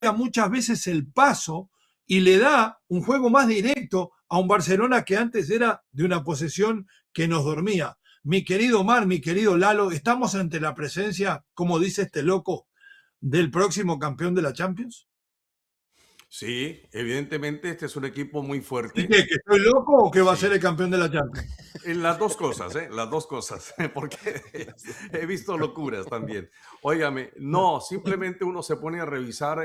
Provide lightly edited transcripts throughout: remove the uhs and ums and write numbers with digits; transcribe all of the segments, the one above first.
muchas veces el paso y le da un juego más directo a un Barcelona que antes era de una posesión que nos dormía. Mi querido Omar, mi querido Lalo, ¿estamos ante la presencia, como dice este loco, del próximo campeón de la Champions? Sí, evidentemente este es un equipo muy ¿Y fuerte. qué? ¿Que estoy loco o que va a ser Sí, el campeón de la Champions? en las dos cosas, las dos cosas, porque he visto locuras también. Óigame, no, simplemente uno se pone a revisar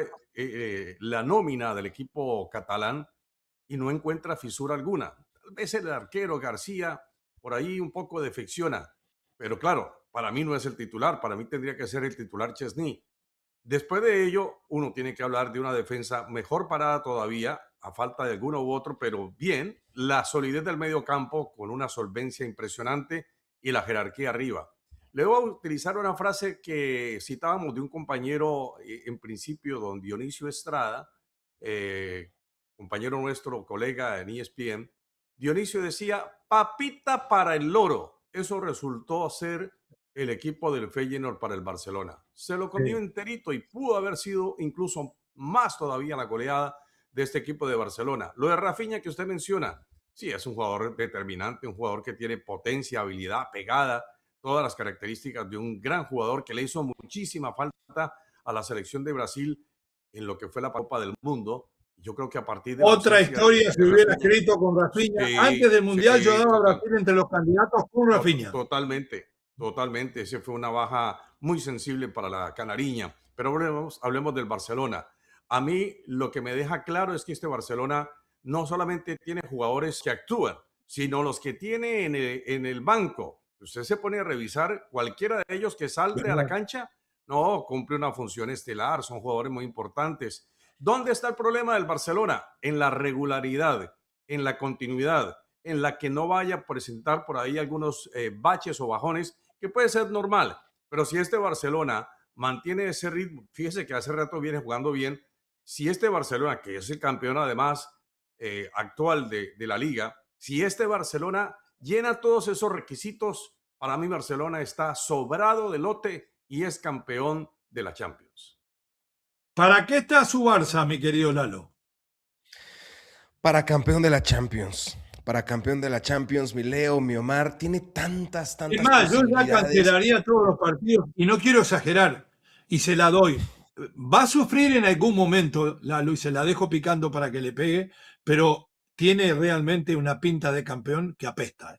la nómina del equipo catalán y no encuentra fisura alguna. Tal vez el arquero García por ahí un poco defecciona, pero claro, para mí no es el titular, para mí tendría que ser el titular Chesney. Después de ello, uno tiene que hablar de una defensa mejor parada todavía, a falta de alguno u otro, pero bien, la solidez del medio campo con una solvencia impresionante y la jerarquía arriba. Le voy a utilizar una frase que citábamos de un compañero, en principio, don Dionisio Estrada, eh, compañero nuestro, colega en ESPN. Dionisio decía, papita para el loro. Eso resultó ser el equipo del Feyenoord para el Barcelona. Se lo comió Sí. enterito y pudo haber sido incluso más todavía la goleada de este equipo de Barcelona. Lo de Rafinha que usted menciona, sí, es un jugador determinante, un jugador que tiene potencia, habilidad, pegada, todas las características de un gran jugador que le hizo muchísima falta a la selección de Brasil en lo que fue la Copa del Mundo. Yo creo que a partir de la Otra ausencia historia se de hubiera Rafinha, escrito con Rafinha. Antes sí, del Mundial yo sí, daba a total. Brasil entre los candidatos con Rafinha. Totalmente, totalmente. Ese fue una baja muy sensible para la canariña. Pero hablemos del Barcelona. A mí lo que me deja claro es que este Barcelona no solamente tiene jugadores que actúan, sino los que tiene en el banco. Usted se pone a revisar cualquiera de ellos que salte a la cancha, no, cumple una función estelar, son jugadores muy importantes. ¿Dónde está el problema del Barcelona? En la regularidad, en la continuidad, en la que no vaya a presentar por ahí algunos baches o bajones, que puede ser normal. Pero si este Barcelona mantiene ese ritmo, fíjese que hace rato viene jugando bien, si este Barcelona, que es el campeón además actual de la liga, si este Barcelona llena todos esos requisitos, para mí Barcelona está sobrado de lote y es campeón de la Champions. ¿Para qué está su Barça, mi querido Lalo? Para campeón de la Champions. Para campeón de la Champions, mi Leo, mi Omar, tiene tantas Es más, yo ya posibilidades. cancelaría todos los partidos y no quiero exagerar y se la doy. Va a sufrir en algún momento, Lalo, y se la dejo picando para que le pegue, pero tiene realmente una pinta de campeón que apesta.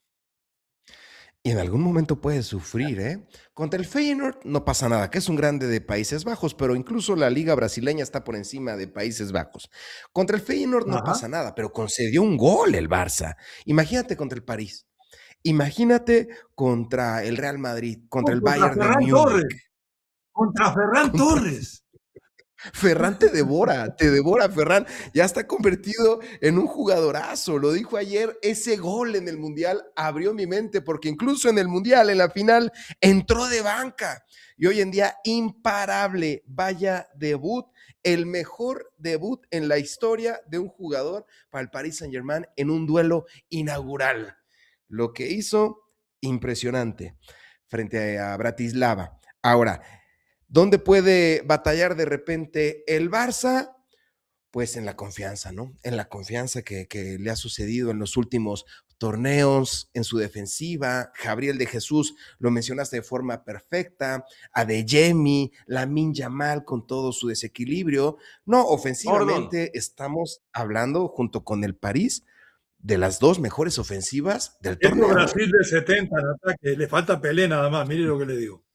Y en algún momento puede sufrir, ¿eh? Contra el Feyenoord no pasa nada, que es un grande de Países Bajos, pero incluso la liga brasileña está por encima de Países Bajos. Contra el Feyenoord no Ajá. pasa nada, pero concedió un gol el Barça. Imagínate contra el París. Imagínate contra el Real Madrid, contra el Contra Bayern de Ferran Múnich. Torres. Contra Ferran Contra Torres. Ferran te devora, Ferran. Ya está convertido en un jugadorazo. Lo dijo ayer, ese gol en el Mundial abrió mi mente, porque incluso en el Mundial, en la final, entró de banca. Y hoy en día, imparable. Vaya debut, el mejor debut en la historia de un jugador para el Paris Saint-Germain en un duelo inaugural. Lo que hizo, impresionante, frente a Bratislava. Ahora, ¿dónde puede batallar de repente el Barça? Pues en la confianza, ¿no? En la confianza que le ha sucedido en los últimos torneos, en su defensiva. Gabriel de Jesús, lo mencionaste de forma perfecta. Adeyemi, Lamine Yamal con todo su desequilibrio. No, Gordon, ofensivamente estamos hablando, junto con el París, de las dos mejores ofensivas del Esto es torneo. Brasil de 70 en ataque. Le falta Pelé nada más. Mire lo que le digo.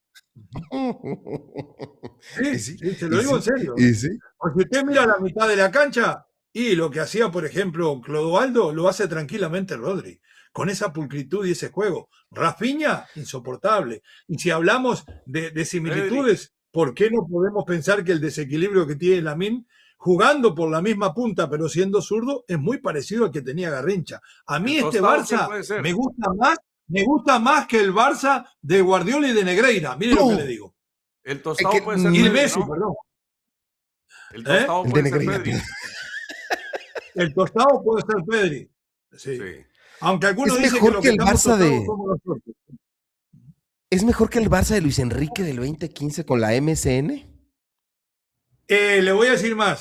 Y Sí, sí, sí, se lo y digo en sí, serio. y sí. Porque usted mira la mitad de la cancha y lo que hacía, por ejemplo, Clodoaldo, lo hace tranquilamente Rodri, con esa pulcritud y ese juego. Rafinha, insoportable. Y si hablamos de Pedri, similitudes, ¿por qué no podemos pensar que el desequilibrio que tiene Lamine, jugando por la misma punta pero siendo zurdo, es muy parecido al que tenía Garrincha? A mí el este tostado, ¿quién Barça puede ser? me gusta más que el Barça de Guardiola y de Negreira. Mire lo que le ¡No! digo. El El tostado que, puede ser Y de Pedri, Messi, ¿no? perdón. El ¿Eh? tostado el de puede ser Negreira. Pedri. El tostado puede ser Pedri. Sí. Sí. Aunque algunos Es dicen que mejor los que que el estamos Barça tostados de. somos nosotros. Es mejor que el Barça de Luis Enrique del 2015 con la MSN. Le voy a decir más.